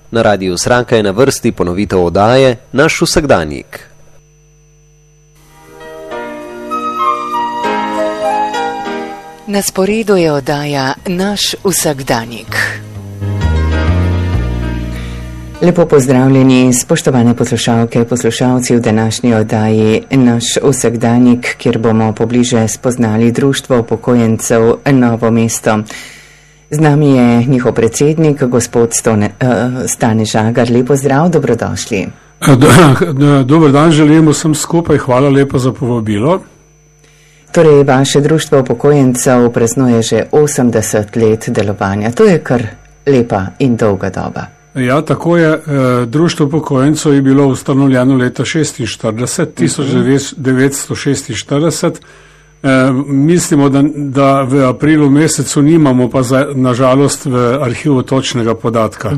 Na Radiu Sraka je na vrsti ponovitev oddaje Naš vsakdanjik. Na sporedu je oddaja Naš vsakdanjik. Lepo pozdravljeni, spoštovane poslušalke, poslušalci v današnji oddaji Naš vsakdanjik, kjer bomo pobliže spoznali Društvo upokojencev Novo mesto. Z nami je njihov predsednik, gospod Stane Žagar. Lepo zdrav, dobrodošli. Dober dan želimo vsem skupaj, hvala lepo za povabilo. Torej, vaše Društvo upokojencev praznuje že 80 let delovanja. To je kar lepa in dolga doba. Ja, tako je. Društvo upokojencev je bilo ustanovljeno leta 1946. Mislimo, da v aprilu mesecu nimamo pa nažalost v arhivu točnega podatka.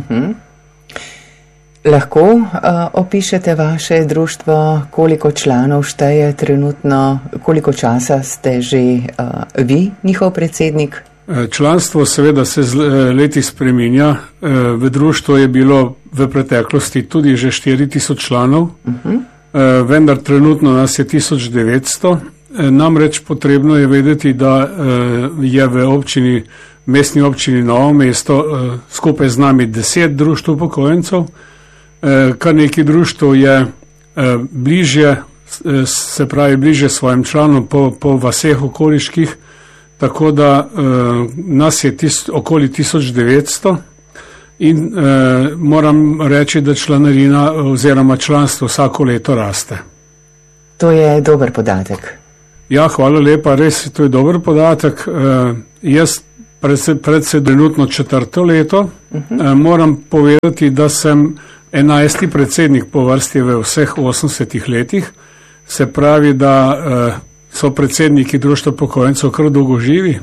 Lahko opišete vaše društvo, koliko članov šteje trenutno, koliko časa ste že vi, njihov predsednik? Članstvo seveda se z leti spreminja. V društvu je bilo v preteklosti tudi že 4000 članov, vendar trenutno nas je 1900. Namreč potrebno je vedeti, da je v mestni občini Novo mesto skupaj z nami 10 društv upokojencev. Kar nekaj društv je bližje, se pravi bližje svojim članom po vaseh okoliških, tako da nas je okoli 1900 in moram reči, da članarina oziroma članstvo vsako leto raste. To je dober podatek. Ja, hvala lepa, res to je dober podatek. Jaz predvsem trenutno 4. leto. Moram povedati, da sem 11. predsednik po vrsti v vseh 80 letih. Se pravi, da so predsedniki Društva upokojencev kar dolgoživi.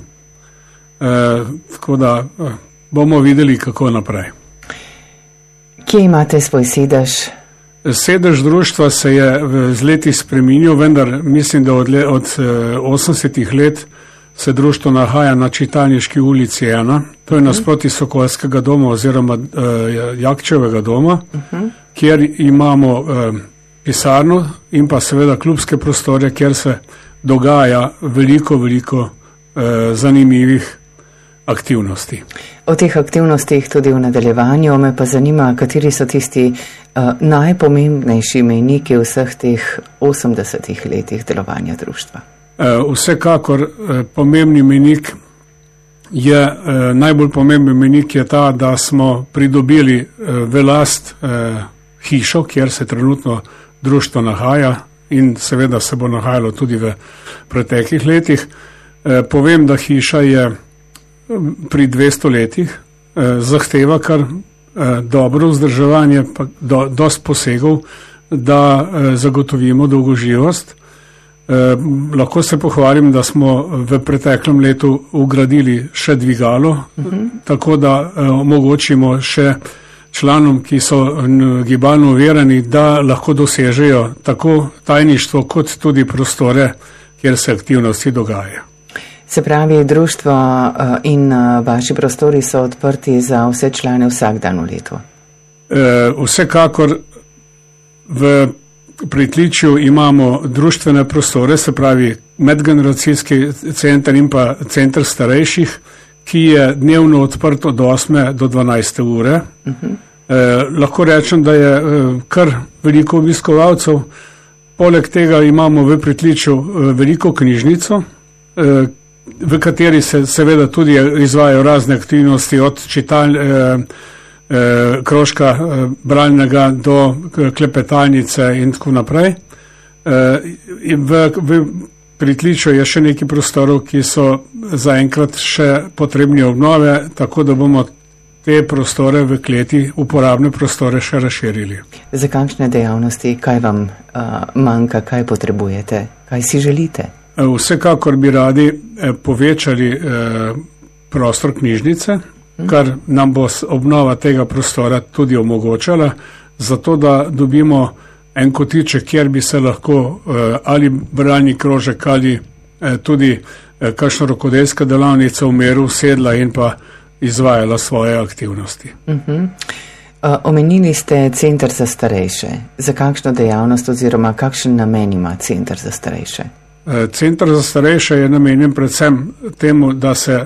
Tako da bomo videli, kako naprej. Kje imate svoj sedež? Sedež društva se je z leti spreminjal, vendar mislim, da od 80 let se društvo nahaja na Čitalniški ulici 1. To je nasproti Sokolskega doma oziroma Jakčevega doma, kjer imamo pisarno in pa seveda klubske prostore, kjer se dogaja veliko zanimivih aktivnosti. O teh aktivnostih tudi v nadaljevanju me pa zanima, kateri so tisti najpomembnejši mejniki vseh teh 80 letih delovanja društva. Vsekakor pomembni mejnik je, najbolj pomemben mejnik je ta, da smo pridobili v last hišo, kjer se trenutno društvo nahaja in seveda se bo nahajalo tudi v preteklih letih. Povem, da hiša je pri 200 letih, zahteva kar dobro vzdrževanje, pa dosti posegov, da zagotovimo dolgoživost. Lahko se pohvalim, da smo v preteklem letu ugradili še dvigalo, tako da omogočimo še članom, ki so gibalno ovirani, da lahko dosežejo tako tajništvo kot tudi prostore, kjer se aktivnosti dogajajo. Se pravi, društvo in vaši prostori so odprti za vse člane vsak dan v letu? Vsekakor v pritličju imamo društvene prostore, se pravi medgeneracijski center in pa center starejših, ki je dnevno odprt od 8 do 12 ure. Lahko rečem, da je kar veliko obiskovalcev. Poleg tega imamo v pritličju veliko knjižnico, v kateri se seveda tudi izvajajo razne aktivnosti od krožka bralnega do klepetalnice in tako naprej. V pritličju je še nekaj prostorov, ki so zaenkrat še potrebni obnove, tako da bomo te prostore v kleti, uporabne prostore, še razširili. Za kakšne dejavnosti, kaj vam manjka, kaj potrebujete, kaj si želite? Vsekakor bi radi povečali prostor knjižnice, kar nam bo obnova tega prostora tudi omogočala, zato da dobimo en kotiček, kjer bi se lahko ali bralni krožek ali tudi kakšna rokodelska delavnica v miru sedla in pa izvajala svoje aktivnosti. Omenili ste Center za starejše. Za kakšno dejavnost oziroma kakšen namen ima Center za starejše? Center za starejše je namenjen predvsem temu, da se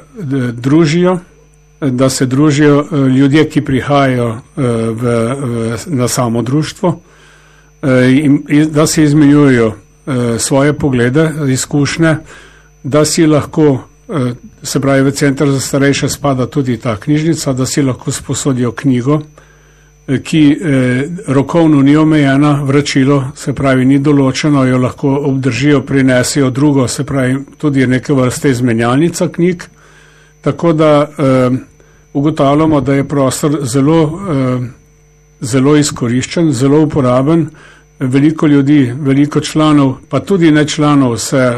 družijo ljudje, ki prihajajo na samo društvo, da se izmenjujejo svoje poglede, izkušnje, da si lahko, se pravi, v Center za starejše spada tudi ta knjižnica, da si lahko sposodijo knjigo, ki rokovno ni omejena, vračilo, se pravi, ni določeno, jo lahko obdržijo, prinesijo drugo, se pravi, tudi neke vrste izmenjalnica knjig, tako da ugotavljamo, da je prostor zelo izkoriščen, zelo uporaben, veliko ljudi, veliko članov, pa tudi ne članov se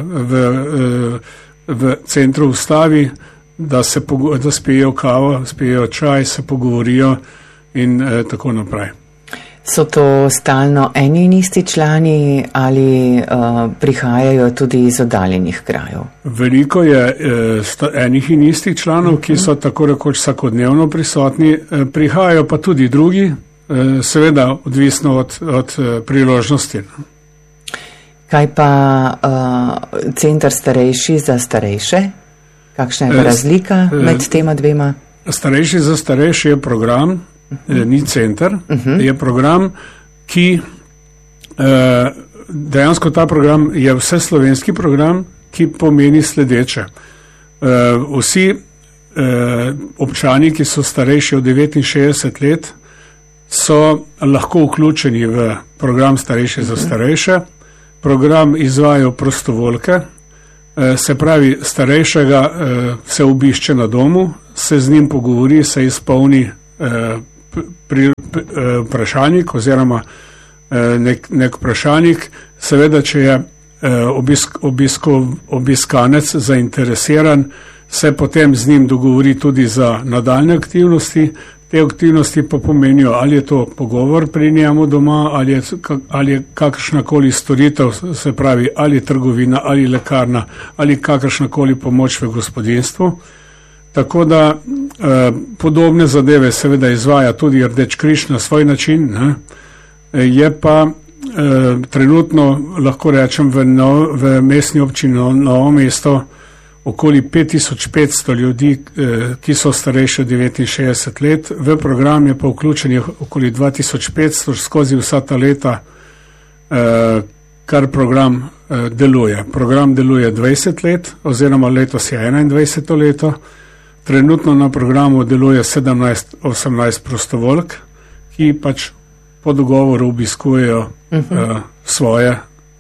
v centru ustavi, da spijejo kavo, spijejo čaj, se pogovorijo in tako naprej. So to stalno eni in isti člani ali prihajajo tudi iz oddaljenih krajev? Veliko je enih in istih članov, ki so tako rekoč vsakodnevno prisotni, prihajajo pa tudi drugi, seveda odvisno od priložnosti. Kaj pa Center starejši za starejše? Kakšna je razlika med tema dvema? Starejši za starejše je program, ni center, je program, ki dejansko ta program je vseslovenski program, ki pomeni sledeče. Vsi občani, ki so starejši od 69 let, so lahko vključeni v program starejši za starejše. Program izvajajo prostovoljke, se pravi, starejšega se obišče na domu, se z njim pogovori, se izpolni vprašalnik oziroma nek vprašalnik. Seveda, če je obiskanec zainteresiran, se potem z njim dogovori tudi za nadaljne aktivnosti. Te aktivnosti pa pomenijo, ali je to pogovor pri njemu doma, ali je kakršnakoli storitev, se pravi, ali trgovina, ali lekarna, ali kakršnakoli pomoč v gospodinstvu. Tako da podobne zadeve seveda izvaja tudi Rdeči križ na svoj način, ne. Je pa trenutno, lahko rečem, v mestni občini Novo mesto okoli 5500 ljudi, ki so starejši od 69 let. V program je pa vključenih okoli 2500 skozi vsa ta leta, kar program deluje. Program deluje 20 let, oziroma letos je 21. leto. Trenutno na programu deluje 17-18 prostovoljk, ki pač po dogovoru obiskujejo svoje,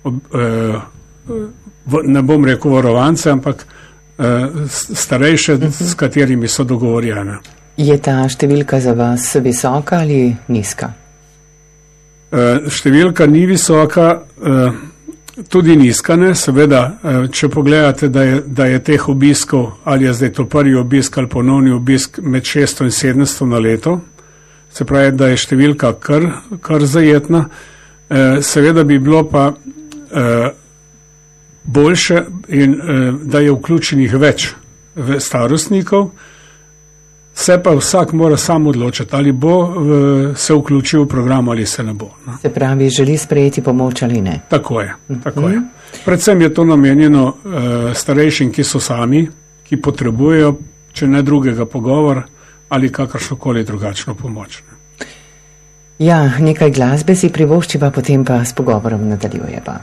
ne bom rekel varovance, ampak starejše, s katerimi so dogovorjene. Je ta številka za vas visoka ali nizka? Številka ni visoka, tudi nizka ne. Seveda, če pogledate, da je teh obiskov, ali je zdaj to prvi obisk ali ponovni obisk, med 600 in 700 na leto, se pravi, da je številka kar zajetna. Seveda bi bilo pa boljše, in da je vključenih več starostnikov, se pa vsak mora sam odločiti, ali bo se vključil v program ali se ne bo. No. Se pravi, želi sprejeti pomoč ali ne? Tako je. Predvsem je to namenjeno starejšim, ki so sami, ki potrebujejo, če ne drugega, pogovor ali kakršnokoli drugačno pomoč. Ja, nekaj glasbe si privoščiva, potem pa s pogovorom nadaljujeva.